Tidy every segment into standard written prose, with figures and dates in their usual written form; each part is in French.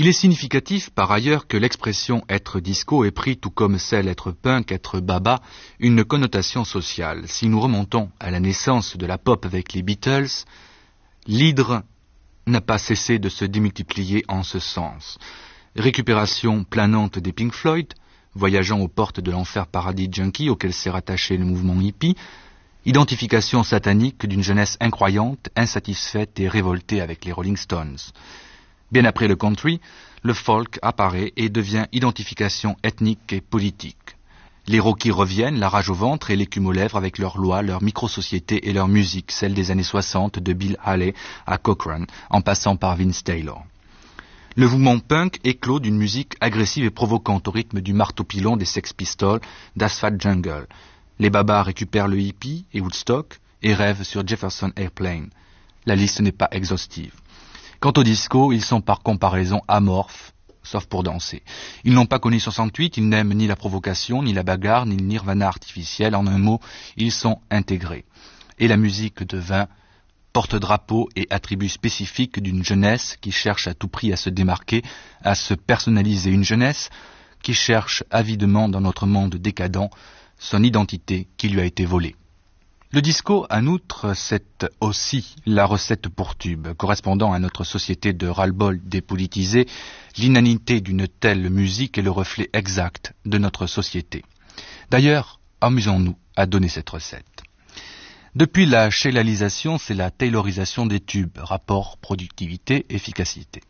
Il est significatif par ailleurs que l'expression être disco ait pris, tout comme celle être punk, être baba, une connotation sociale. Si nous remontons à la naissance de la pop avec les Beatles, l'hydre n'a pas cessé de se démultiplier en ce sens. Récupération planante des Pink Floyd, voyageant aux portes de l'enfer paradis junkie auquel s'est rattaché le mouvement hippie, identification satanique d'une jeunesse incroyante, insatisfaite et révoltée avec les Rolling Stones. Bien après le country, le folk apparaît et devient identification ethnique et politique. Les rockies reviennent, la rage au ventre et l'écume aux lèvres avec leurs lois, leur micro-société et leur musique, celle des années 60 de Bill Haley à Cochrane, en passant par Vince Taylor. Le mouvement punk éclot d'une musique agressive et provocante au rythme du marteau-pilon des Sex Pistols, d'Asphalt Jungle. Les babas récupèrent le hippie et Woodstock et rêvent sur Jefferson Airplane. La liste n'est pas exhaustive. Quant au disco, ils sont par comparaison amorphes, sauf pour danser. Ils n'ont pas connu 68, ils n'aiment ni la provocation, ni la bagarre, ni le nirvana artificiel. En un mot, ils sont intégrés. Et la musique devint porte-drapeau et attribut spécifique d'une jeunesse qui cherche à tout prix à se démarquer, à se personnaliser. Une jeunesse qui cherche avidement dans notre monde décadent son identité qui lui a été volée. Le disco, en outre, c'est aussi la recette pour tube, correspondant à notre société de ras-le-bol dépolitisée. L'inanité d'une telle musique est le reflet exact de notre société. D'ailleurs, amusons-nous à donner cette recette. Depuis la shellalisation, c'est la taylorisation des tubes, rapport productivité-efficacité.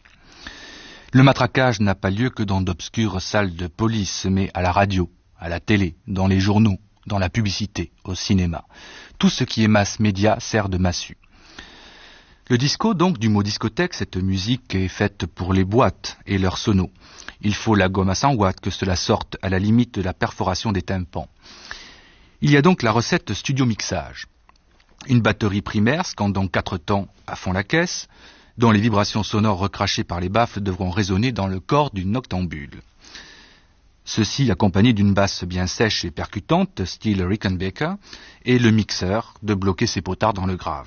Le matraquage n'a pas lieu que dans d'obscures salles de police, mais à la radio, à la télé, dans les journaux, dans la publicité, au cinéma. Tout ce qui est mass média sert de massue. Le disco, donc, du mot discothèque, cette musique est faite pour les boîtes et leurs sonos. Il faut la gomme à 100 watts, que cela sorte à la limite de la perforation des tympans. Il y a donc la recette studio-mixage. Une batterie primaire scandant 4 temps à fond la caisse, dont les vibrations sonores recrachées par les baffles devront résonner dans le corps d'une noctambule. Ceci accompagné d'une basse bien sèche et percutante, style Rickenbacker, et le mixeur de bloquer ses potards dans le grave.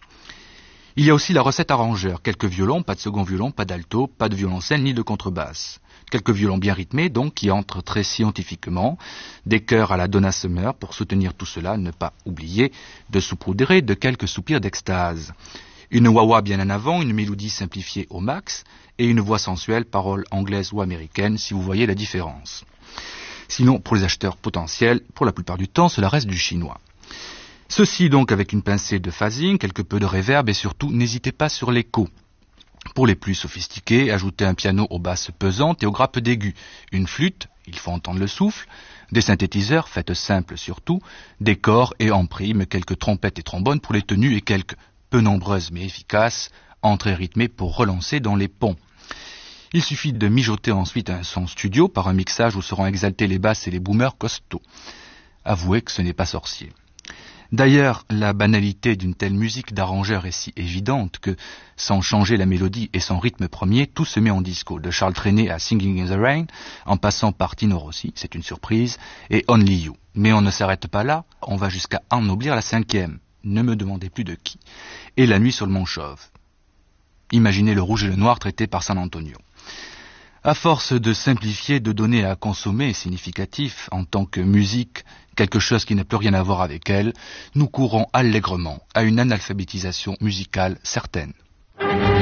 Il y a aussi la recette arrangeur, quelques violons, pas de second violon, pas d'alto, pas de violoncelle ni de contrebasse. Quelques violons bien rythmés, donc, qui entrent très scientifiquement, des chœurs à la Donna Summer pour soutenir tout cela, ne pas oublier de saupoudrer de quelques soupirs d'extase. Une wah-wah bien en avant, une mélodie simplifiée au max, et une voix sensuelle, parole anglaise ou américaine, si vous voyez la différence. Sinon, pour les acheteurs potentiels, pour la plupart du temps, cela reste du chinois. Ceci donc avec une pincée de phasing, quelque peu de reverb et surtout, n'hésitez pas sur l'écho. Pour les plus sophistiqués, ajoutez un piano aux basses pesantes et aux grappes d'aigus, une flûte, il faut entendre le souffle, des synthétiseurs, faites simple surtout, des corps et en prime, quelques trompettes et trombones pour les tenues et quelques, peu nombreuses mais efficaces, entrées rythmées pour relancer dans les ponts. Il suffit de mijoter ensuite un son studio par un mixage où seront exaltées les basses et les boomers costauds. Avouez que ce n'est pas sorcier. D'ailleurs, la banalité d'une telle musique d'arrangeur est si évidente que, sans changer la mélodie et son rythme premier, tout se met en disco, de Charles Trenet à Singing in the Rain, en passant par Tino Rossi, c'est une surprise, et Only You. Mais on ne s'arrête pas là, on va jusqu'à ennoblir la 5e, ne me demandez plus de qui, et La Nuit sur le Mont Chauve. Imaginez le rouge et le noir traités par San Antonio. À force de simplifier, de donner à consommer significatif en tant que musique, quelque chose qui n'a plus rien à voir avec elle, nous courons allègrement à une analphabétisation musicale certaine.